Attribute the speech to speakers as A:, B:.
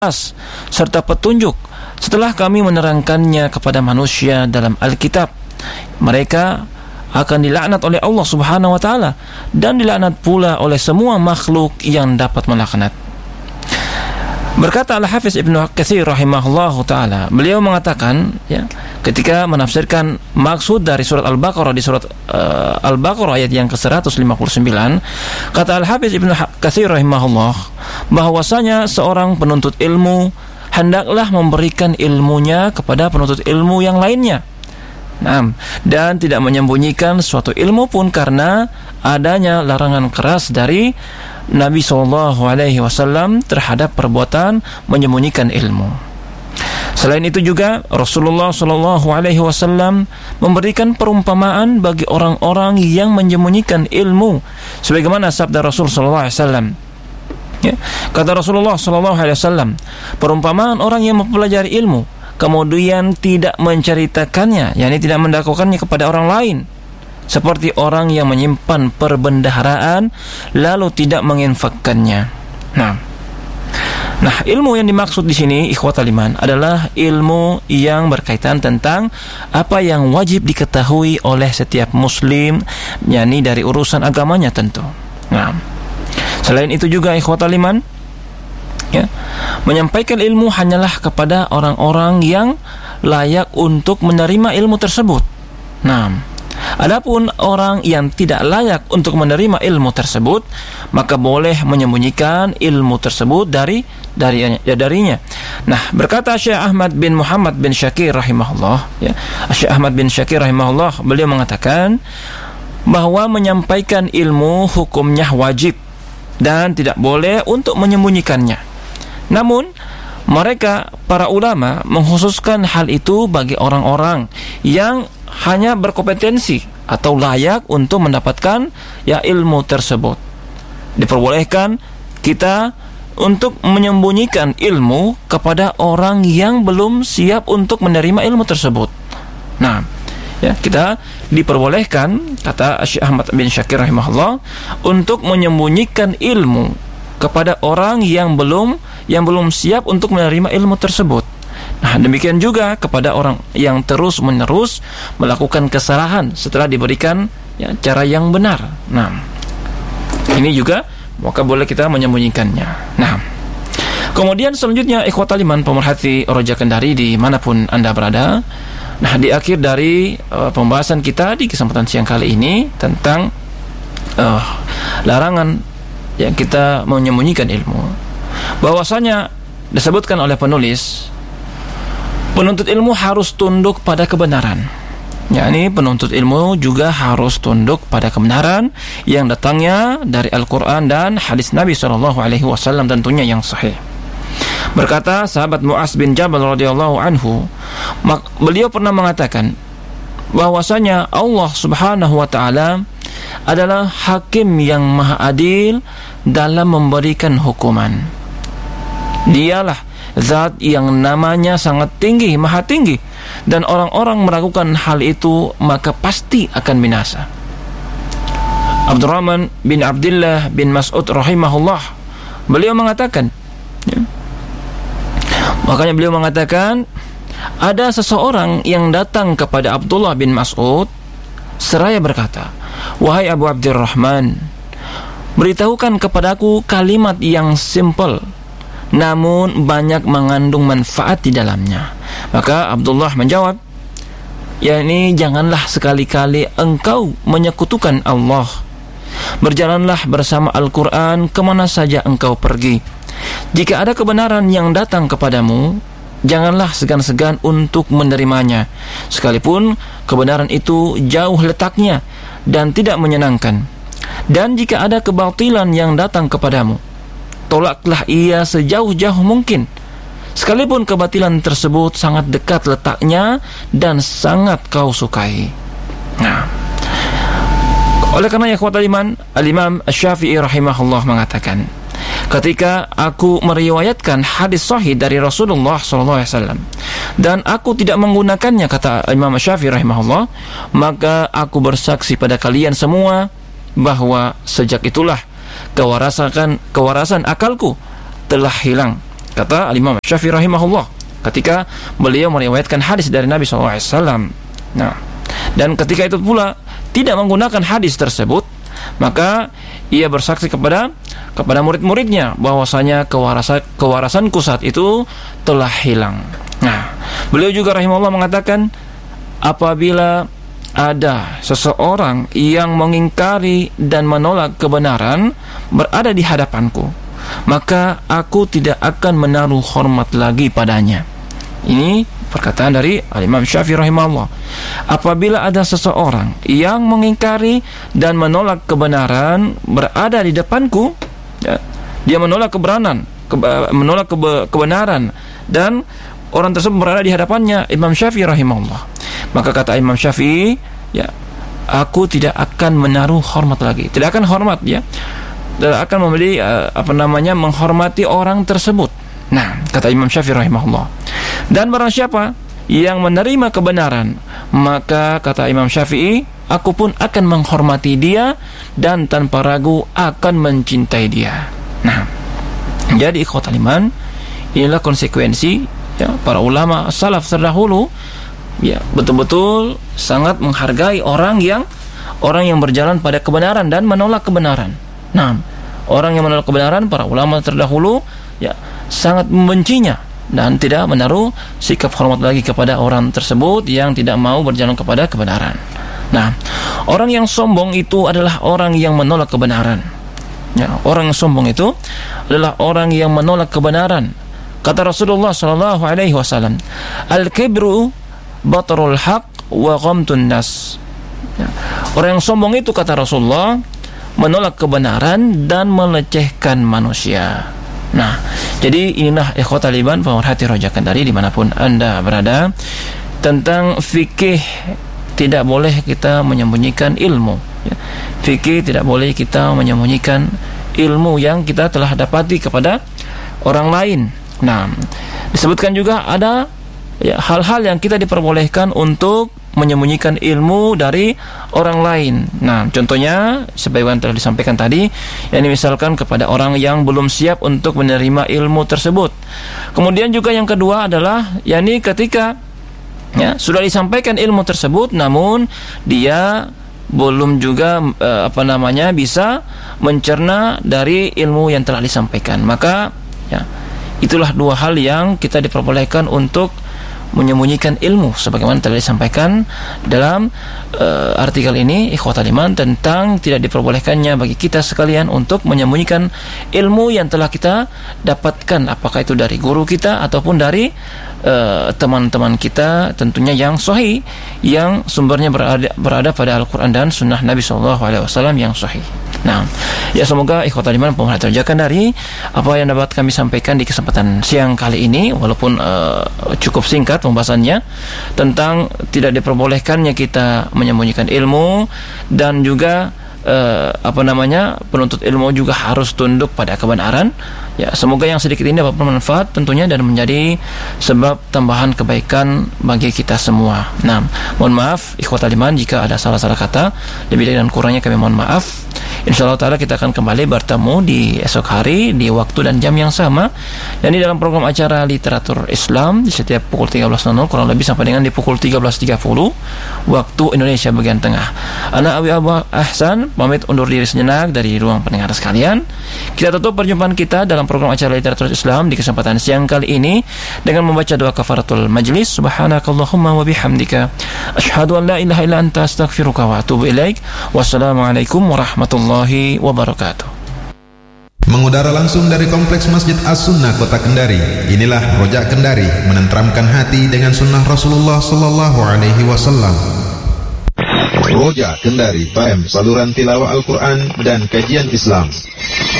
A: serta petunjuk setelah kami menerangkannya kepada manusia dalam Alkitab. Mereka akan dilaknat oleh Allah Subhanahu wa taala dan dilaknat pula oleh semua makhluk yang dapat melaknat. Berkata Al-Hafiz Ibnu Katsir rahimahullahu taala, beliau mengatakan ketika menafsirkan maksud dari surat Al-Baqarah di surat Al-Baqarah ayat yang ke-159, kata Al-Hafiz Ibnu Katsir rahimahullah bahwasanya seorang penuntut ilmu hendaklah memberikan ilmunya kepada penuntut ilmu yang lainnya. Dan tidak menyembunyikan suatu ilmu pun karena adanya larangan keras dari Nabi SAW terhadap perbuatan menyembunyikan ilmu. Selain itu juga Rasulullah SAW memberikan perumpamaan bagi orang-orang yang menyembunyikan ilmu, sebagaimana sabda Rasul SAW. Kata Rasulullah SAW, perumpamaan orang yang mempelajari ilmu kemudian tidak menceritakannya, yakni tidak mendakwakannya kepada orang lain, seperti orang yang menyimpan perbendaharaan lalu tidak menginfakkannya. Nah, ilmu yang dimaksud di sini ikhwatal iman adalah ilmu yang berkaitan tentang apa yang wajib diketahui oleh setiap muslim, yakni dari urusan agamanya tentu. Selain itu juga ikhwatal iman, menyampaikan ilmu hanyalah kepada orang-orang yang layak untuk menerima ilmu tersebut. Adapun orang yang tidak layak untuk menerima ilmu tersebut, maka boleh menyembunyikan ilmu tersebut darinya. Berkata Syekh Ahmad bin Muhammad bin Syakir rahimahullah, Syekh Ahmad bin Syakir rahimahullah, beliau mengatakan bahwa menyampaikan ilmu hukumnya wajib dan tidak boleh untuk menyembunyikannya. Namun mereka, para ulama, mengkhususkan hal itu bagi orang-orang yang hanya berkompetensi atau layak untuk mendapatkan ilmu tersebut. Diperbolehkan kita untuk menyembunyikan ilmu kepada orang yang belum siap untuk menerima ilmu tersebut. Kita diperbolehkan, kata Syekh Ahmad bin Syakir rahimahullah, untuk menyembunyikan ilmu kepada orang yang belum siap untuk menerima ilmu tersebut. Demikian juga kepada orang yang terus-menerus melakukan kesalahan setelah diberikan cara yang benar. Ini juga maka boleh kita menyembunyikannya. Kemudian selanjutnya ikhwatal iman pemerhati Roja Kendari dimanapun Anda berada, di akhir dari pembahasan kita di kesempatan siang kali ini tentang larangan yang kita menyembunyikan ilmu, bahwasanya disebutkan oleh penulis, penuntut ilmu harus tunduk pada kebenaran. Yakni penuntut ilmu juga harus tunduk pada kebenaran yang datangnya dari Al-Quran dan hadis Nabi SAW tentunya yang sahih. Berkata sahabat Mu'az bin Jabal radhiyallahu anhu, beliau pernah mengatakan bahwasanya Allah Subhanahu wa taala adalah hakim yang maha adil dalam memberikan hukuman. Dialah zat yang namanya sangat tinggi, maha tinggi, dan orang-orang meragukan hal itu maka pasti akan binasa. Abdurrahman bin Abdullah bin Mas'ud rahimahullah, beliau mengatakan, makanya beliau mengatakan, ada seseorang yang datang kepada Abdullah bin Mas'ud seraya berkata, wahai Abu Abdurrahman, beritahukan kepadaku kalimat yang simple namun banyak mengandung manfaat di dalamnya. Maka Abdullah menjawab, yakni janganlah sekali-kali engkau menyekutukan Allah. Berjalanlah bersama Al-Quran kemana saja engkau pergi. Jika ada kebenaran yang datang kepadamu, janganlah segan-segan untuk menerimanya, sekalipun kebenaran itu jauh letaknya dan tidak menyenangkan. Dan jika ada kebatilan yang datang kepadamu, tolaklah ia sejauh-jauh mungkin, sekalipun kebatilan tersebut sangat dekat letaknya dan sangat kau sukai. Oleh karena ikhwatal iman, Al-Imam Asy-Syafi'i rahimahullah mengatakan, ketika aku meriwayatkan hadis sahih dari Rasulullah SAW dan aku tidak menggunakannya, kata Imam Asy-Syafi'i rahimahullah, maka aku bersaksi pada kalian semua bahwa sejak itulah kewarasan akalku telah hilang kata Imam Syafi'i rahimahullah, ketika beliau meriwayatkan hadis dari Nabi SAW. Nah, dan ketika itu pula tidak menggunakan hadis tersebut, maka ia bersaksi kepada murid-muridnya bahwasanya kewarasanku saat itu telah hilang. Nah, beliau juga rahimahullah mengatakan, apabila ada seseorang yang mengingkari dan menolak kebenaran berada di hadapanku, maka aku tidak akan menaruh hormat lagi padanya. Ini perkataan dari Imam Syafi'i rahimahullah. Apabila ada seseorang yang mengingkari dan menolak kebenaran berada di depanku, ya, dia menolak kebenaran dan orang tersebut berada di hadapannya Imam Syafi'i rahimahullah, maka kata Imam Syafi'i, ya, aku tidak akan menaruh hormat lagi, tidak akan hormat, ya, tidak akan memberi menghormati orang tersebut. Nah, kata Imam Syafi'i rahimahullah, dan barang siapa yang menerima kebenaran, maka kata Imam Syafi'i, aku pun akan menghormati dia dan tanpa ragu akan mencintai dia. Nah, jadi ikhwatal iman, inilah konsekuensi, ya, para ulama salaf terdahulu, ya, betul-betul sangat menghargai orang yang berjalan pada kebenaran dan menolak kebenaran. Nah, orang yang menolak kebenaran, para ulama terdahulu, ya, sangat membencinya dan tidak menaruh sikap hormat lagi kepada orang tersebut yang tidak mau berjalan kepada kebenaran. Nah, orang yang sombong itu adalah orang yang menolak kebenaran. Ya, orang yang sombong itu adalah orang yang menolak kebenaran. Kata Rasulullah SAW, al-kibru batarul haq wa ghamtun nas. Ya, orang yang sombong itu, kata Rasulullah, menolak kebenaran dan melecehkan manusia. Nah, jadi inilah ikhwatal iman, pemerhati Roja Kendari dimanapun Anda berada, tentang fikih tidak boleh kita menyembunyikan ilmu, ya. Fikih tidak boleh kita menyembunyikan ilmu yang kita telah dapati kepada orang lain. Nah, disebutkan juga ada, ya, hal-hal yang kita diperbolehkan untuk menyembunyikan ilmu dari orang lain. Nah, contohnya sebagaimana telah disampaikan tadi, yakni misalkan kepada orang yang belum siap untuk menerima ilmu tersebut. Kemudian juga yang kedua adalah, yakni ketika, ya, sudah disampaikan ilmu tersebut, namun dia belum juga bisa mencerna dari ilmu yang telah disampaikan. Maka, ya, itulah dua hal yang kita diperbolehkan untuk menyembunyikan ilmu, sebagaimana telah disampaikan dalam artikel ini ikhwatal iman, tentang tidak diperbolehkannya bagi kita sekalian untuk menyembunyikan ilmu yang telah kita dapatkan, apakah itu dari guru kita ataupun dari teman-teman kita, tentunya yang sahih, yang sumbernya berada pada Al-Quran dan Sunnah Nabi SAW yang sahih. Nah, ya, semoga ikhwatal iman pemerhati Roja Kendari, apa yang dapat kami sampaikan di kesempatan siang kali ini, walaupun cukup singkat pembahasannya, tentang tidak diperbolehkannya kita menyembunyikan ilmu, dan juga penuntut ilmu juga harus tunduk pada kebenaran. Ya, semoga yang sedikit ini dapat bermanfaat tentunya dan menjadi sebab tambahan kebaikan bagi kita semua. Nah, mohon maaf ikhwatal iman jika ada salah-salah kata, lebih dan kurangnya kami mohon maaf. Insyaallah ta'ala kita akan kembali bertemu di esok hari di waktu dan jam yang sama, dan di dalam program acara Literatur Islam di setiap pukul 13.00 kurang lebih sampai dengan di pukul 13.30 waktu Indonesia bagian tengah. Ana Awi Abu Ahsan pamit undur diri sejenak dari ruang pendengar sekalian. Kita tutup perjumpaan kita dalam program acara Literatur Islam di kesempatan siang kali ini dengan membaca doa kafaratul majlis. Subhanakallahumma wa bihamdika asyhadu an la ilaha illa anta astaghfiruka wa atubu ilaik. Wassalamualaikum warahmatullahi wabarakatuh.
B: Mengudara langsung dari Kompleks Masjid As-Sunnah Kota Kendari. Inilah Roja Kendari, menenteramkan hati dengan sunnah Rasulullah sallallahu alaihi wasallam. Roja Kendari FM, saluran tilawah Al-Quran dan kajian Islam.